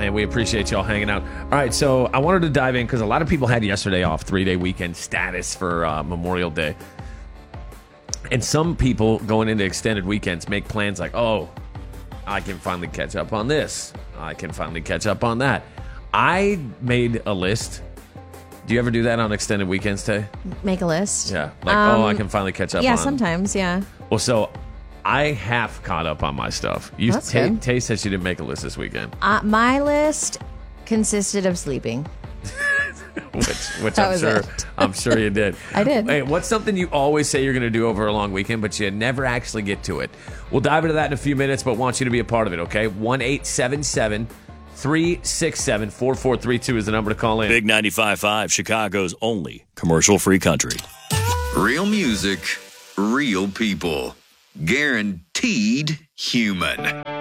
and we appreciate y'all hanging out. All right, so I wanted to dive in because a lot of people had yesterday off, 3-day weekend status for Memorial Day. And some people going into extended weekends make plans like, oh, I can finally catch up on this. I can finally catch up on that. I made a list. Do you ever do that on extended weekends, Tay? Make a list? Yeah. Like, I can finally catch up on. Yeah, sometimes, yeah. Well, so I half caught up on my stuff. That's good. Tay said she didn't make a list this weekend. My list consisted of sleeping. which I'm sure you did. I did. Hey, what's something you always say you're going to do over a long weekend, but you never actually get to it? We'll dive into that in a few minutes, but want you to be a part of it, okay? 1-877-367-4432 is the number to call in. Big 95.5, Chicago's only commercial-free country. Real music, real people. Guaranteed human.